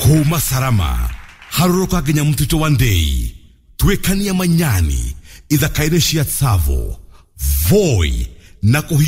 Homa Sarama haruroka genya mtuto wandei twekania manyani idhakaire shia tsavo voi na